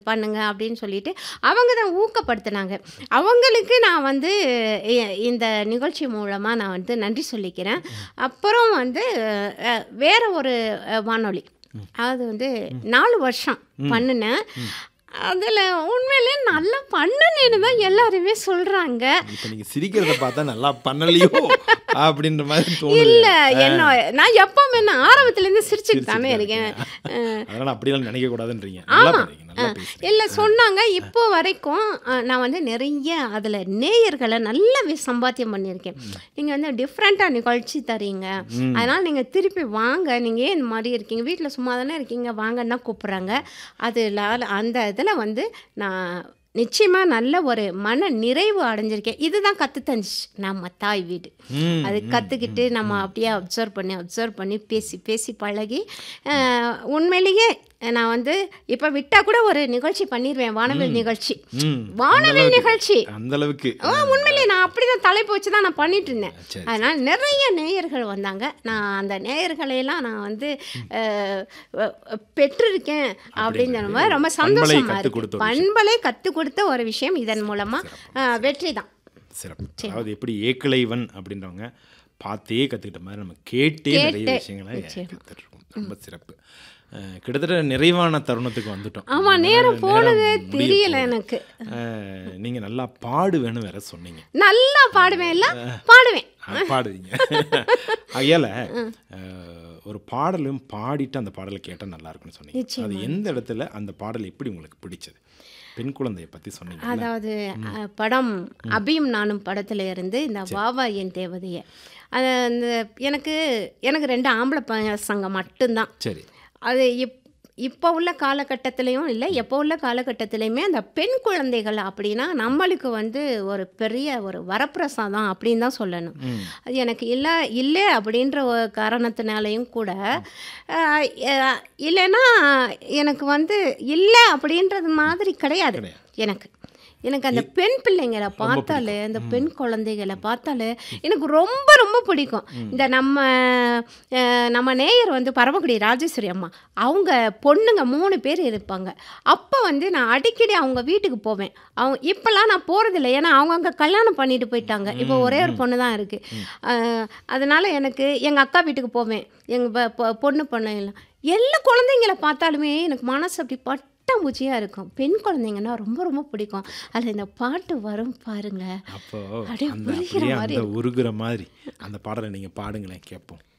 பண்ணுங்க அப்படின்னு சொல்லிட்டு அவங்க தான் ஊக்கப்படுத்தினாங்க. அவங்களுக்கு நான் வந்து இந்த நிகழ்ச்சி மூலமாக நான் வந்து நன்றி சொல்லிக்கிறேன். அப்புறம் வந்து வேற ஒரு வானொலி அது வந்து 4 வருஷம் பண்ணினேன். அதில் உண்மையிலே நல்லா பண்ணனேன்னு தான் எல்லாருமே சொல்கிறாங்க. இப்போ நீங்கள் சிரிக்கிறத பார்த்தா நல்லா பண்ணலையோ அப்படின்ற மாதிரி தோணுது. இல்லை என்ன நான் எப்பவுமே நான் ஆரம்பத்துலேருந்து சிரிச்சுட்டு தானே இருக்கேன். அதனால் அப்படிலாம் நினைக்கக்கூடாதுன்றீங்க. ஆமாம் இல்லை சொன்னாங்க. இப்போ வரைக்கும் நான் வந்து நிறைய அதில் நேயர்களை நல்லா சம்பாத்தியம் பண்ணியிருக்கேன். நீங்கள் வந்து டிஃப்ரெண்ட்டாக நிகழ்ச்சி தரீங்க, அதனால் நீங்கள் திருப்பி வாங்க, நீங்கள் ஏன் இந்த மாதிரி இருக்கீங்க, வீட்டில் சும்மா தானே இருக்கீங்க, வாங்கன்னா கூப்பிட்றாங்க. அதில் அந்த இதில் வந்து நான் நிச்சயமாக நல்ல ஒரு மன நிறைவு அடைஞ்சிருக்கேன். இதுதான் கற்று தந்துச்சு நம்ம தாய் வீடு. அது கற்றுக்கிட்டு நம்ம அப்படியே அப்சர்வ் பண்ணி பேசி பேசி பழகி உண்மையிலேயே நான் வந்து இப்போ விட்டால் கூட ஒரு நிகழ்ச்சி பண்ணிடுவேன். வானவில் நிகழ்ச்சி அந்த அளவுக்கு உண்மையிலேயே நான் அப்படி தான் தலைப்பு வச்சு தான் நான் பண்ணிட்டு இருந்தேன். அதனால் நிறைய நேயர்கள் வந்தாங்க. நான் அந்த நேயர்களையெல்லாம் நான் வந்து பெற்றிருக்கேன் அப்படின்னு சொல்லும்போது ரொம்ப சந்தோஷமாக இருக்குது. பண்பலை கற்றுக் கொடுத்த ஒரு விஷயம் இதன் மூலமாக வெற்றி தான். சிறப்பு. அதாவது எப்படி ஏக்கலைவன் அப்படின்றவங்க பார்த்தே கற்றுக்கிட்ட மாதிரி நம்ம கேட்டே நிறைய விஷயங்களை கற்றுட்ருக்கோம். ரொம்ப சிறப்பு. கிட்டத்தட்ட நிறைவான தருணத்துக்கு வந்துட்டோம். ஆமாம், நேரம் போனதே தெரியல எனக்கு. நீங்கள் நல்லா பாடுவேன்னு வேற சொன்னீங்க. நல்லா பாடுவீங்க. ஆகையால் ஒரு பாடலும் பாடிட்டு அந்த பாடலை கேட்டால் நல்லா இருக்குன்னு சொன்னீங்க. அது எந்த இடத்துல அந்த பாடல் எப்படி உங்களுக்கு பிடிச்சது? பெண் குழந்தையை பற்றி சொன்னீங்க. அதாவது படம் அபியும் நானும் படத்தில் இருந்து இந்த வாவா என் தேவதையை, அது அந்த எனக்கு 2 ஆம்பளை பசங்க மட்டும்தான். சரி. அது இப்போ உள்ள காலகட்டத்திலையும் இல்லை, எப்போ உள்ள காலகட்டத்திலையுமே அந்த பெண் குழந்தைகள் அப்படின்னா நம்மளுக்கு வந்து ஒரு பெரிய ஒரு வரப்பிரசாதம் அப்படின்னு தான் சொல்லணும். அது எனக்கு இல்லை அப்படின்ற ஒரு காரணத்தினாலையும் கூட இல்லைன்னா எனக்கு வந்து இல்லை அப்படின்றது மாதிரி கிடையாது. எனக்கு அந்த பெண் பிள்ளைங்களை பார்த்தாலே, அந்த பெண் குழந்தைகளை பார்த்தாலே எனக்கு ரொம்ப ரொம்ப பிடிக்கும். இந்த நம்ம நேயர் வந்து பரமக்குடி ராஜேஸ்வரி அம்மா, அவங்க பொண்ணுங்க 3 பேர் இருப்பாங்க. அப்போ வந்து நான் அடிக்கடி அவங்க வீட்டுக்கு போவேன். இப்போல்லாம் நான் போகிறதில்ல, ஏன்னா அவங்க அங்கே கல்யாணம் பண்ணிட்டு போயிட்டாங்க. இப்போ ஒரே ஒரு பொண்ணு தான் இருக்குது. அதனால் எனக்கு எங்கள் அக்கா வீட்டுக்கு போவேன். எங்கள் பொண்ணு எல்லா குழந்தைங்களை பார்த்தாலுமே எனக்கு மனசு அப்படி பூச்சியாக இருக்கும். பெண் குழந்தைங்கன்னா ரொம்ப ரொம்ப பிடிக்கும். அதில் இந்த பாட்டு வரும் பாருங்க, அப்போ அப்படியே உருகுற மாதிரி அந்த பாடலை நீங்கள் பாடுங்களேன், கேட்போம்.